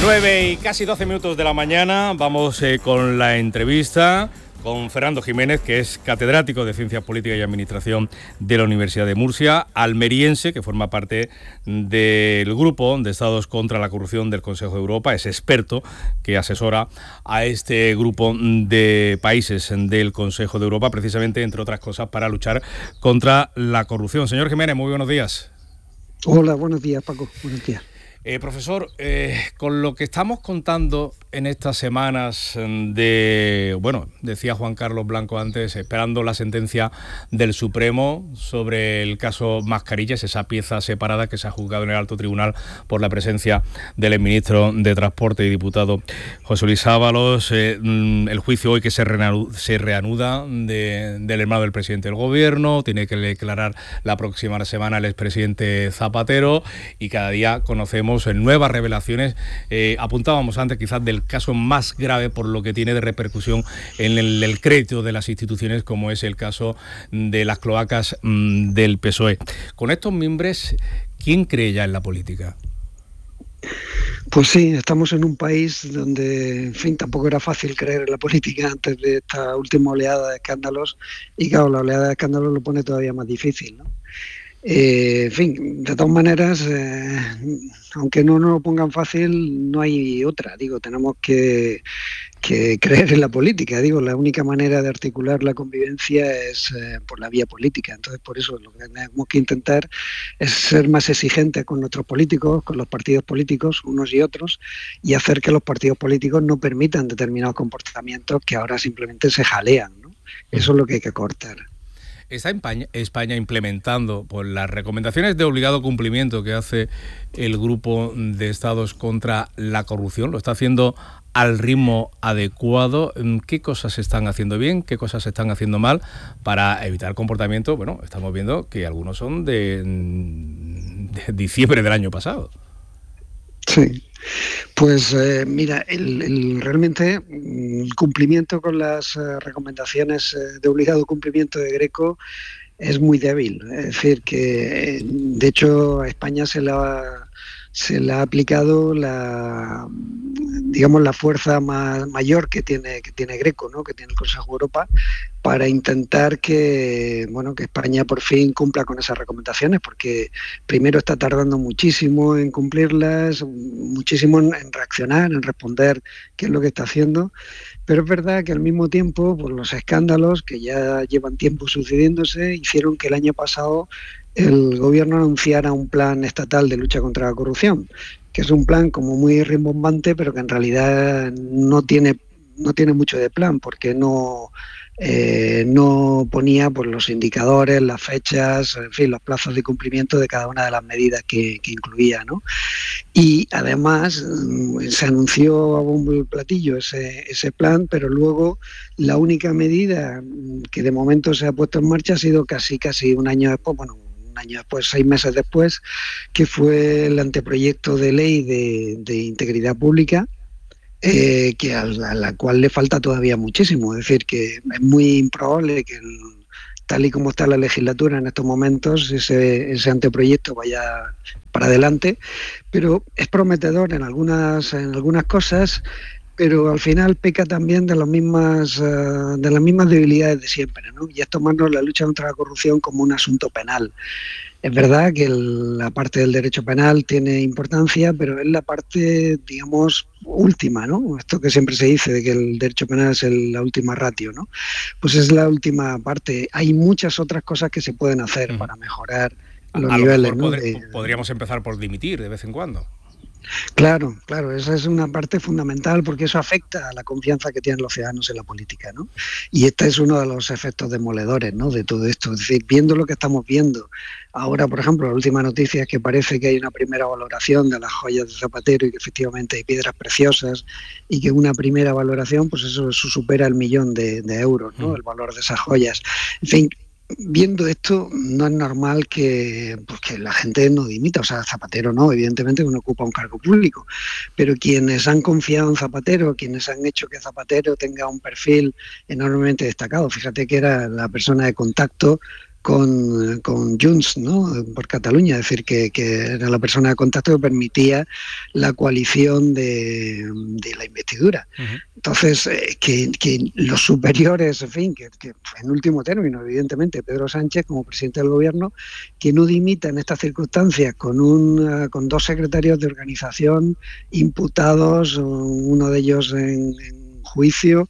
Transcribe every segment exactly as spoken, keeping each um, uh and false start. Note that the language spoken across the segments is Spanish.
nueve y casi doce minutos de la mañana, vamos eh, con la entrevista con Fernando Jiménez, que es catedrático de Ciencias Políticas y Administración de la Universidad de Murcia, almeriense, que forma parte del grupo de Estados contra la Corrupción del Consejo de Europa, es experto que asesora a este grupo de países del Consejo de Europa, precisamente, entre otras cosas, para luchar contra la corrupción. Señor Jiménez, muy buenos días. Hola, buenos días, Paco. Buenos días. Eh, profesor, eh, con lo que estamos contando en estas semanas de, bueno, decía Juan Carlos Blanco antes, esperando la sentencia del Supremo sobre el caso Mascarillas, esa pieza separada que se ha juzgado en el Alto Tribunal por la presencia del ministro de Transporte y diputado José Luis Ábalos, eh, el juicio hoy que se reanuda, se reanuda de, del hermano del presidente del Gobierno, tiene que declarar la próxima semana el expresidente Zapatero y cada día conocemos en nuevas revelaciones. Eh, apuntábamos antes quizás del caso más grave por lo que tiene de repercusión en el, el crédito de las instituciones, como es el caso de las cloacas mmm, del P S O E. Con estos mimbres, ¿quién cree ya en la política? Pues sí, estamos en un país donde, en fin, tampoco era fácil creer en la política antes de esta última oleada de escándalos y claro, la oleada de escándalos lo pone todavía más difícil, ¿no? Eh, en fin, de todas maneras, eh, aunque no nos lo pongan fácil, no hay otra. Digo, tenemos que, que creer en la política. Digo, la única manera de articular la convivencia es eh, por la vía política. Entonces, por eso lo que tenemos que intentar es ser más exigentes con nuestros políticos, con los partidos políticos, unos y otros, y hacer que los partidos políticos no permitan determinados comportamientos que ahora simplemente se jalean, ¿no? Eso es lo que hay que cortar. ¿Está España, España implementando pues, las recomendaciones de obligado cumplimiento que hace el grupo de Estados contra la corrupción? ¿Lo está haciendo al ritmo adecuado? ¿Qué cosas se están haciendo bien? ¿Qué cosas se están haciendo mal para evitar comportamientos? Bueno, estamos viendo que algunos son de, de diciembre del año pasado. Sí, pues eh, mira, el, el, realmente el cumplimiento con las eh, recomendaciones eh, de obligado cumplimiento de Greco es muy débil. Es decir, que de hecho a España se la, se le ha aplicado la, digamos, la fuerza más, mayor que tiene, que tiene Greco, ¿no? Que tiene el Consejo de Europa, para intentar que, bueno, que España por fin cumpla con esas recomendaciones, porque primero está tardando muchísimo en cumplirlas, muchísimo en, en reaccionar, en responder qué es lo que está haciendo, pero es verdad que al mismo tiempo, pues los escándalos que ya llevan tiempo sucediéndose hicieron que el año pasado el gobierno anunciara un plan estatal de lucha contra la corrupción, que es un plan como muy rimbombante, pero que en realidad no tiene, no tiene mucho de plan, porque no... Eh, no ponía pues, los indicadores, las fechas, en fin, los plazos de cumplimiento de cada una de las medidas que, que incluía, ¿no? Y además se anunció a bombo y platillo ese, ese plan, pero luego la única medida que de momento se ha puesto en marcha ha sido casi, casi un año después, bueno, un año después, seis meses después, que fue el anteproyecto de ley de, de integridad pública, Eh, que a la, a la cual le falta todavía muchísimo. Es decir, que es muy improbable que el, tal y como está la legislatura en estos momentos, ese, ese anteproyecto vaya para adelante, pero es prometedor en algunas, en algunas cosas, pero al final peca también de las mismas, uh, de las mismas debilidades de siempre, ¿no? Y es tomarnos la lucha contra la corrupción como un asunto penal. Es verdad que el, la parte del derecho penal tiene importancia, pero es la parte, digamos, última, ¿no? Esto que siempre se dice de que el derecho penal es el, la última ratio, ¿no? Pues es la última parte. Hay muchas otras cosas que se pueden hacer uh-huh. para mejorar los a niveles, lo mejor ¿no? podr- de, podríamos empezar por dimitir de vez en cuando. Claro, claro, esa es una parte fundamental porque eso afecta a la confianza que tienen los ciudadanos en la política, ¿no? Y este es uno de los efectos demoledores, ¿no? De todo esto. Es decir, viendo lo que estamos viendo ahora, por ejemplo, la última noticia es que parece que hay una primera valoración de las joyas de Zapatero y que efectivamente hay piedras preciosas y que una primera valoración, pues eso, eso supera el millón de, de euros, ¿no? Mm. El valor de esas joyas. En fin, viendo esto, no es normal que, pues, que la gente no dimita. O sea, Zapatero no, evidentemente uno ocupa un cargo público, pero quienes han confiado en Zapatero, quienes han hecho que Zapatero tenga un perfil enormemente destacado, fíjate que era la persona de contacto con, con Junts, ¿no? Por Cataluña, es decir, que, que era la persona de contacto que permitía la coalición de, de la investidura. Uh-huh. Entonces, eh, que, que los superiores, en fin, que, que en último término, evidentemente, Pedro Sánchez como presidente del gobierno, que no dimita en estas circunstancias con, un, uh, con dos secretarios de organización imputados, uno de ellos en, en juicio,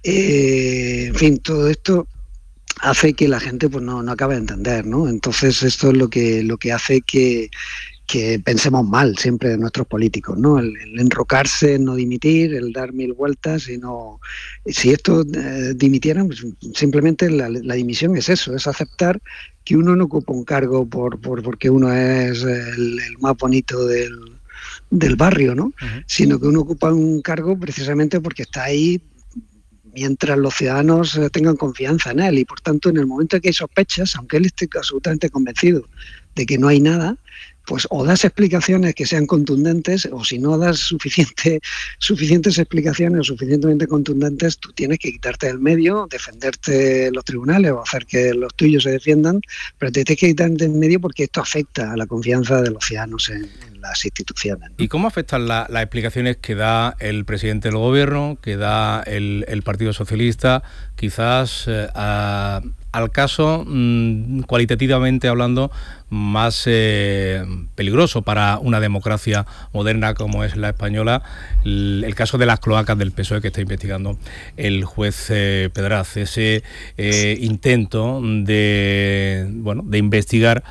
eh, en fin, todo esto hace que la gente pues no, no acabe de entender, ¿no? Entonces esto es lo que, lo que hace que, que pensemos mal siempre de nuestros políticos, ¿no? El, el enrocarse, no dimitir, el dar mil vueltas y no... Si estos eh, dimitieran, pues simplemente la, la dimisión es eso, es aceptar que uno no ocupa un cargo por, por porque uno es el, el más bonito del, del barrio, ¿no? Uh-huh. Sino que uno ocupa un cargo precisamente porque está ahí mientras los ciudadanos tengan confianza en él, y por tanto en el momento en que hay sospechas, aunque él esté absolutamente convencido de que no hay nada, pues o das explicaciones que sean contundentes, o si no das suficiente, suficientes explicaciones o suficientemente contundentes, tú tienes que quitarte del medio, defenderte en los tribunales o hacer que los tuyos se defiendan, pero te tienes que quitar del medio porque esto afecta a la confianza de los ciudadanos en, en las instituciones, ¿no? ¿Y cómo afectan la, las explicaciones que da el presidente del gobierno, que da el, el Partido Socialista, quizás eh, a, al caso, mmm, cualitativamente hablando, más eh, peligroso para una democracia moderna como es la española, el, el caso de las cloacas del P S O E que está investigando el juez eh, Pedraz, ese eh, intento de, bueno, de investigar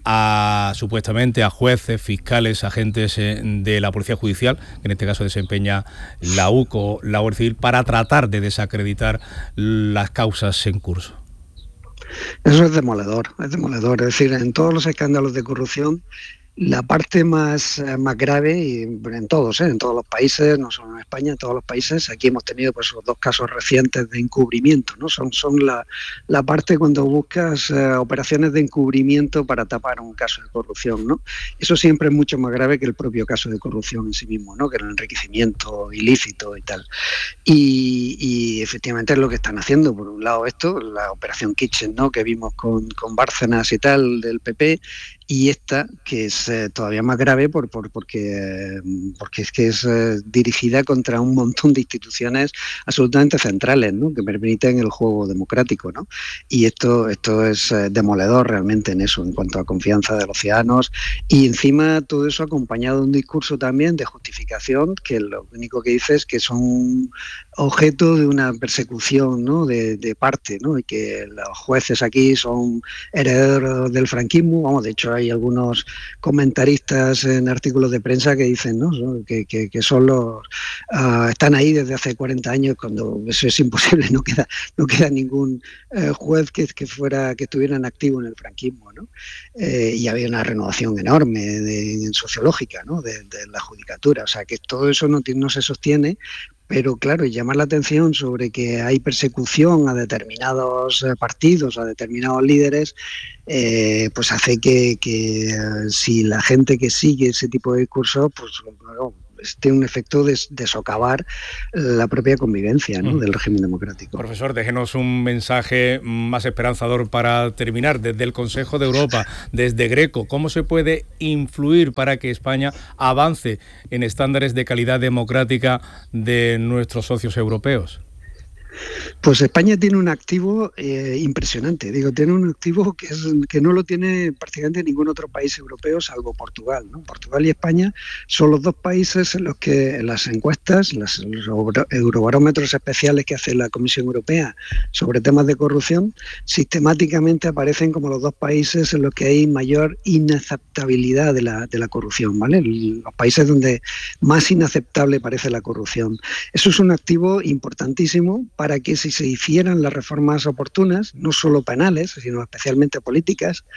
a supuestamente a jueces, fiscales, agentes eh, de la Policía Judicial, que en este caso desempeña la U C O, la Guardia Civil, para tratar de desacreditar las causas en curso. Eso es demoledor, es demoledor. Es decir, en todos los escándalos de corrupción, la parte más, más grave, y en todos, ¿eh? en todos los países, no solo en España, en todos los países, aquí hemos tenido pues dos casos recientes de encubrimiento, ¿no? Son, son la, la parte cuando buscas eh, operaciones de encubrimiento para tapar un caso de corrupción, ¿no? Eso siempre es mucho más grave que el propio caso de corrupción en sí mismo, ¿no? Que el enriquecimiento ilícito y tal. Y, y efectivamente es lo que están haciendo. Por un lado esto, la operación Kitchen, ¿no? Que vimos con, con Bárcenas y tal, del P P, y esta, que es eh, todavía más grave por, por, porque, eh, porque es que es eh, dirigida contra un montón de instituciones absolutamente centrales, ¿no? Que permiten el juego democrático, ¿no? Y esto, esto es eh, demoledor realmente en eso, en cuanto a confianza de los ciudadanos, y encima todo eso acompañado de un discurso también de justificación que lo único que dice es que son objeto de una persecución, ¿no? de, de parte, ¿no? Y que los jueces aquí son herederos del franquismo. Vamos, de hecho hay algunos comentaristas en artículos de prensa que dicen, ¿no? que, que, que son los, uh, están ahí desde hace cuarenta años, cuando eso es imposible, no queda, no queda ningún uh, juez que, que fuera que estuviera en activo en el franquismo, ¿no? Eh, y había una renovación enorme de, de, sociológica, ¿no? de, de la judicatura, o sea que todo eso no, no se sostiene. Pero claro, llamar la atención sobre que hay persecución a determinados partidos, a determinados líderes, eh, pues hace que, que uh, si la gente que sigue ese tipo de discursos, pues bueno, tiene un efecto de, de socavar la propia convivencia, ¿no? mm. del régimen democrático. Profesor, déjenos un mensaje más esperanzador para terminar. Desde el Consejo de Europa, desde Greco, ¿cómo se puede influir para que España avance en estándares de calidad democrática de nuestros socios europeos? Pues España tiene un activo eh, impresionante, digo, tiene un activo que, es, que no lo tiene prácticamente ningún otro país europeo salvo Portugal, ¿no? Portugal y España son los dos países en los que en las encuestas, las, los eurobarómetros especiales que hace la Comisión Europea sobre temas de corrupción, sistemáticamente aparecen como los dos países en los que hay mayor inaceptabilidad de la, de la corrupción, ¿vale? Los países donde más inaceptable parece la corrupción. Eso es un activo importantísimo para para que si se hicieran las reformas oportunas, no solo penales, sino especialmente políticas,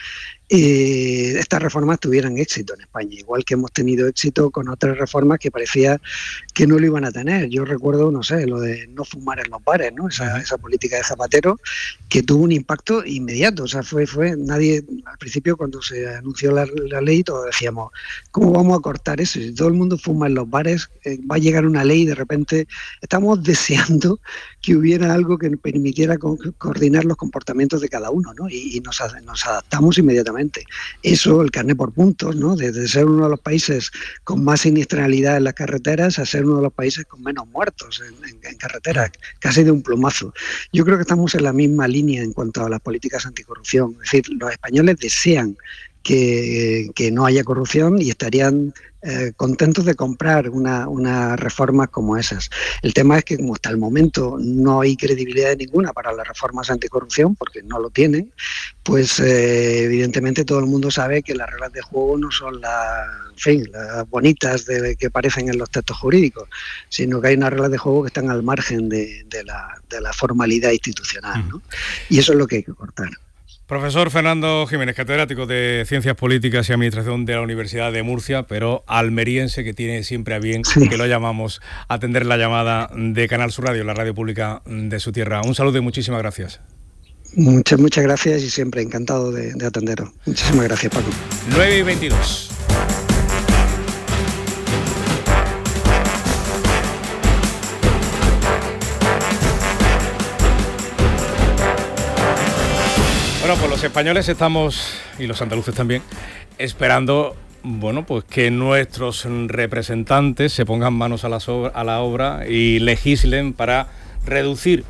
eh, estas reformas tuvieran éxito en España, igual que hemos tenido éxito con otras reformas que parecía que no lo iban a tener. Yo recuerdo, no sé, lo de no fumar en los bares, ¿no? Esa, esa política de Zapatero que tuvo un impacto inmediato. O sea, fue, fue nadie, al principio cuando se anunció la, la ley, todos decíamos, ¿cómo vamos a cortar eso? Si todo el mundo fuma en los bares, eh, va a llegar una ley y de repente estamos deseando que hubiera algo que permitiera co- coordinar los comportamientos de cada uno, ¿no? Y, y nos, nos adaptamos inmediatamente. Eso, el carné por puntos, ¿no? Desde ser uno de los países con más siniestralidad en las carreteras a ser uno de los países con menos muertos en, en, en carreteras, casi de un plumazo. Yo creo que estamos en la misma línea en cuanto a las políticas anticorrupción. Es decir, los españoles desean que, que no haya corrupción y estarían eh, contentos de comprar una, una reformas como esas. El tema es que como hasta el momento no hay credibilidad ninguna para las reformas anticorrupción, porque no lo tienen, pues eh, evidentemente todo el mundo sabe que las reglas de juego no son las, en fin, las bonitas de, que aparecen en los textos jurídicos, sino que hay unas reglas de juego que están al margen de, de, la, de la formalidad institucional, ¿no? Y eso es lo que hay que cortar. Profesor Fernando Jiménez, catedrático de Ciencias Políticas y Administración de la Universidad de Murcia, pero almeriense, que tiene siempre a bien, sí, que lo llamamos a atender la llamada de Canal Sur Radio, la radio pública de su tierra. Un saludo y muchísimas gracias. Muchas, muchas gracias y siempre encantado de, de atenderos. Muchísimas gracias, Paco. nueve y veintidós. Bueno, pues los españoles estamos, y los andaluces también, esperando, bueno, pues que nuestros representantes se pongan manos a la, so- a la obra y legislen para reducir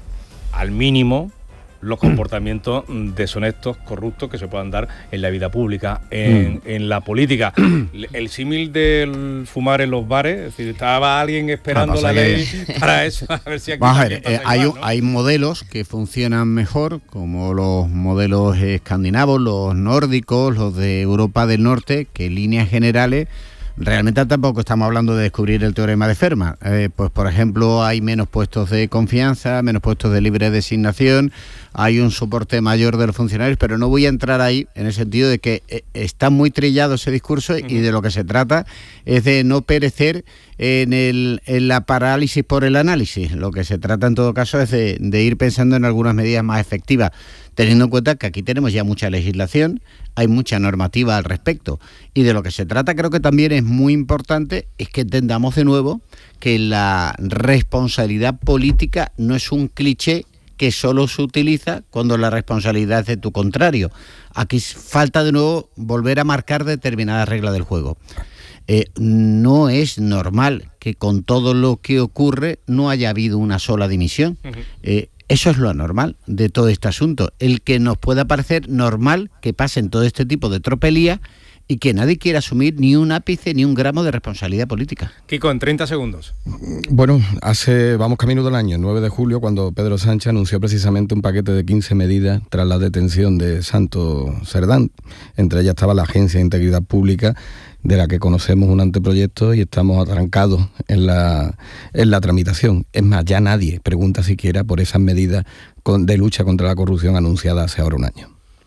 al mínimo los comportamientos deshonestos, corruptos que se puedan dar en la vida pública, en, mm. en la política. El símil del fumar en los bares, es decir, estaba alguien esperando la ley que... para eso, a ver si aquí Vamos a ver, eh, hay, igual, ¿no? hay modelos que funcionan mejor, como los modelos escandinavos, los nórdicos, los de Europa del Norte, que en líneas generales realmente tampoco estamos hablando de descubrir el teorema de Fermat. Eh, pues, por ejemplo, hay menos puestos de confianza, menos puestos de libre designación, hay un soporte mayor de los funcionarios, pero no voy a entrar ahí en el sentido de que eh, está muy trillado ese discurso y de lo que se trata es de no perecer en, el, en la parálisis por el análisis. Lo que se trata en todo caso es de, de ir pensando en algunas medidas más efectivas, teniendo en cuenta que aquí tenemos ya mucha legislación, hay mucha normativa al respecto, y de lo que se trata creo que también es muy importante es que entendamos de nuevo que la responsabilidad política no es un cliché que solo se utiliza cuando la responsabilidad es de tu contrario. Aquí falta de nuevo volver a marcar determinadas reglas del juego. Eh, no es normal que con todo lo que ocurre no haya habido una sola dimisión. Uh-huh. Eh, Eso es lo anormal de todo este asunto. El que nos pueda parecer normal que pasen todo este tipo de tropelías y que nadie quiera asumir ni un ápice ni un gramo de responsabilidad política. Kiko, en treinta segundos. Bueno, hace, vamos camino del año, nueve de julio, cuando Pedro Sánchez anunció precisamente un paquete de quince medidas tras la detención de Santos Cerdán. Entre ellas estaba la Agencia de Integridad Pública, de la que conocemos un anteproyecto y estamos atrancados en la, en la tramitación. Es más, ya nadie pregunta siquiera por esas medidas con, de lucha contra la corrupción anunciadas hace ahora un año.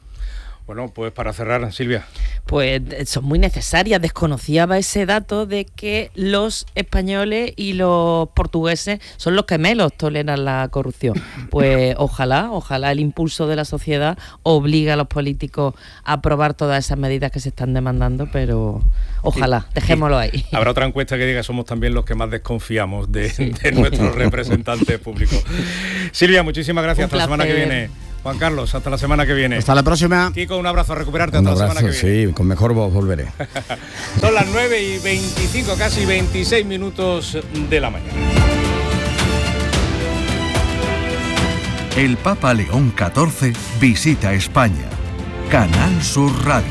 Bueno, pues para cerrar, Silvia. Pues son muy necesarias. Desconocía ese dato de que los españoles y los portugueses son los que menos toleran la corrupción. Pues ojalá, ojalá el impulso de la sociedad obligue a los políticos a aprobar todas esas medidas que se están demandando, pero ojalá, dejémoslo ahí. Habrá otra encuesta que diga que somos también los que más desconfiamos de, sí. de nuestros representantes públicos. Silvia, muchísimas gracias. Hasta la semana que viene. Juan Carlos, hasta la semana que viene. Hasta la próxima. Kiko, un abrazo, a recuperarte. Un hasta abrazo, la semana que viene. Sí, con mejor voz volveré. Son las nueve y veinticinco, casi veintiséis minutos de la mañana. El Papa León catorce visita España. Canal Sur Radio.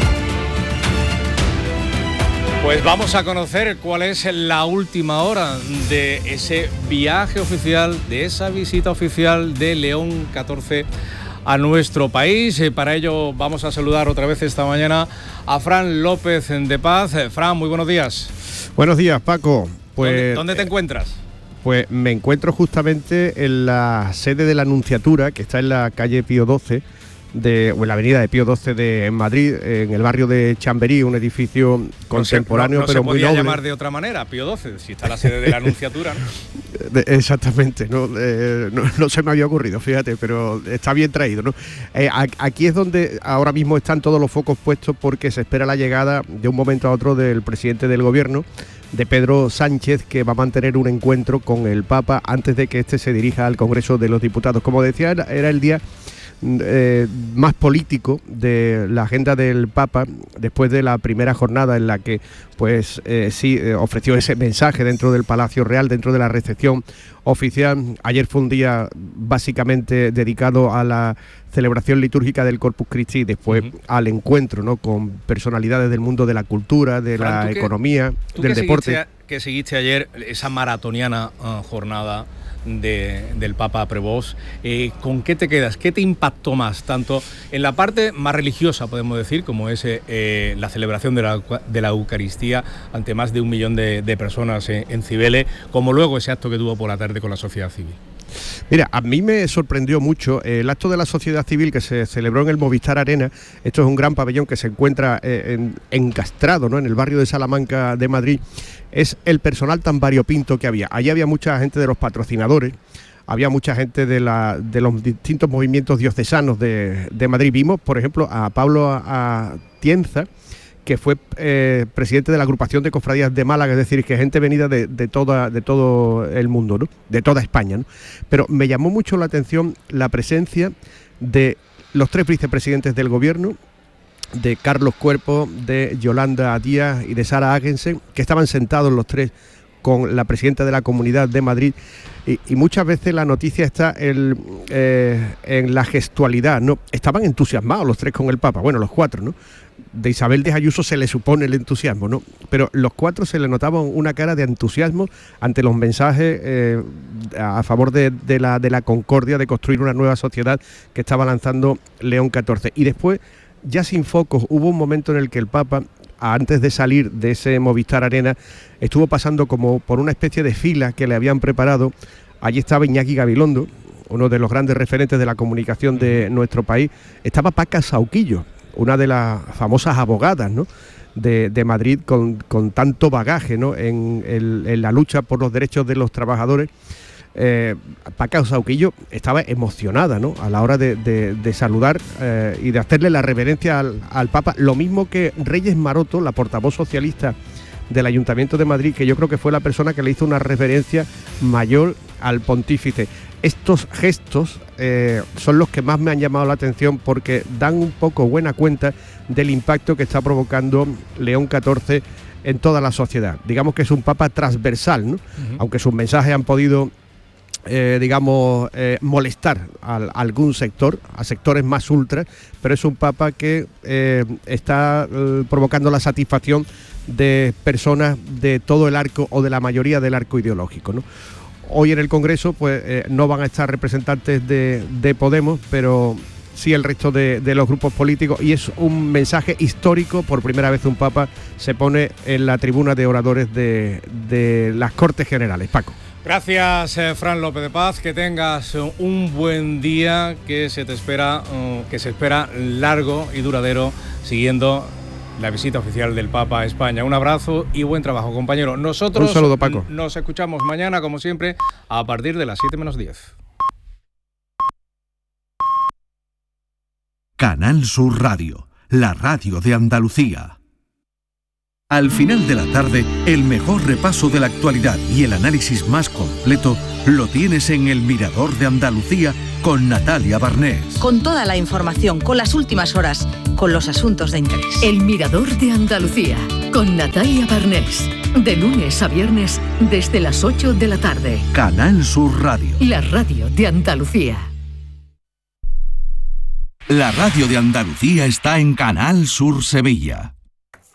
Pues vamos a conocer cuál es la última hora de ese viaje oficial, de esa visita oficial de León catorce a nuestro país. Para ello vamos a saludar otra vez esta mañana a Fran López de Paz. Fran, muy buenos días. Buenos días, Paco. Pues, ¿Dónde, ¿Dónde te encuentras? Pues me encuentro justamente en la sede de la Nunciatura, que está en la calle Pío doce de, o en la avenida de Pío doce de Madrid, en el barrio de Chamberí, un edificio contemporáneo, no se, no, no pero se muy podía noble. llamar de otra manera, Pío doce, si está la sede de la Anunciatura, ¿no? De, exactamente, ¿no? Eh, no, no se me había ocurrido, fíjate, pero está bien traído, ¿no? Eh, a, aquí es donde ahora mismo están todos los focos puestos, porque se espera la llegada de un momento a otro del presidente del gobierno, de Pedro Sánchez, que va a mantener un encuentro con el Papa antes de que éste se dirija al Congreso de los Diputados. Como decía, era, era el día eh, más político de la agenda del Papa, después de la primera jornada en la que pues eh, sí eh, ofreció ese mensaje dentro del Palacio Real, dentro de la recepción oficial. Ayer fue un día básicamente dedicado a la celebración litúrgica del Corpus Christi y después uh-huh. al encuentro, ¿no?, con personalidades del mundo de la cultura, de Fran, la economía, que, del que deporte. Seguiste, que seguiste ayer esa maratoniana uh, jornada de, del Papa Prevost, eh, ¿con qué te quedas? ¿Qué te impactó más? Tanto en la parte más religiosa, podemos decir, como es eh, la celebración de la, de la Eucaristía ante más de un millón de, de personas en, en Cibeles, como luego ese acto que tuvo por la tarde con la sociedad civil. Mira, a mí me sorprendió mucho el acto de la sociedad civil que se celebró en el Movistar Arena. Esto es un gran pabellón que se encuentra eh, en, encastrado, ¿no?, en el barrio de Salamanca de Madrid. Es el personal tan variopinto que había. Allí había mucha gente de los patrocinadores, había mucha gente de, la, de los distintos movimientos diocesanos de, de Madrid. Vimos, por ejemplo, a Pablo Atienza, que fue eh, presidente de la agrupación de cofradías de Málaga, es decir, que gente venida de, de, toda, de todo el mundo, ¿no?, de toda España, ¿no? Pero me llamó mucho la atención la presencia de los tres vicepresidentes del gobierno, de Carlos Cuerpo, de Yolanda Díaz y de Sara Agensen, que estaban sentados los tres con la presidenta de la Comunidad de Madrid, y, y muchas veces la noticia está en, eh, en la gestualidad, ¿no? Estaban entusiasmados los tres con el Papa, bueno, los cuatro, ¿no? De Isabel de Ayuso se le supone el entusiasmo, ¿no? Pero los cuatro se le notaba una cara de entusiasmo ante los mensajes eh, a favor de, de, la, de la concordia, de construir una nueva sociedad que estaba lanzando León catorce. Y después, ya sin focos, hubo un momento en el que el Papa, antes de salir de ese Movistar Arena, estuvo pasando como por una especie de fila que le habían preparado. Allí estaba Iñaki Gabilondo, uno de los grandes referentes de la comunicación de nuestro país. Estaba Paca Sauquillo, una de las famosas abogadas, ¿no?, de, de Madrid, con, con tanto bagaje, ¿no?, en, en, en la lucha por los derechos de los trabajadores. Eh, Paca Sauquillo estaba emocionada, ¿no?, a la hora de, de, de saludar eh, y de hacerle la reverencia al, al Papa, lo mismo que Reyes Maroto, la portavoz socialista del Ayuntamiento de Madrid, que yo creo que fue la persona que le hizo una reverencia mayor al pontífice. Estos gestos eh, son los que más me han llamado la atención, porque dan un poco buena cuenta del impacto que está provocando León catorce en toda la sociedad. Digamos que es un Papa transversal, ¿no? Uh-huh. Aunque sus mensajes han podido Eh, digamos, eh, molestar a, a algún sector, a sectores más ultras, pero es un Papa que eh, está eh, provocando la satisfacción de personas de todo el arco o de la mayoría del arco ideológico, ¿no? Hoy en el Congreso pues eh, no van a estar representantes de, de Podemos, pero sí el resto de, de los grupos políticos, y es un mensaje histórico. Por primera vez un Papa se pone en la tribuna de oradores de, de las Cortes Generales. Paco. Gracias, eh, Fran López de Paz, que tengas un buen día, que se te espera, uh, que se espera largo y duradero, siguiendo la visita oficial del Papa a España. Un abrazo y buen trabajo, compañero. Nosotros un saludo, Paco. Nos escuchamos mañana, como siempre, a partir de las siete menos diez. Canal Sur Radio, la radio de Andalucía. Al final de la tarde, el mejor repaso de la actualidad y el análisis más completo lo tienes en El Mirador de Andalucía con Natalia Barnés. Con toda la información, con las últimas horas, con los asuntos de interés. El Mirador de Andalucía con Natalia Barnés. De lunes a viernes desde las ocho de la tarde. Canal Sur Radio. La radio de Andalucía. La radio de Andalucía está en Canal Sur Sevilla.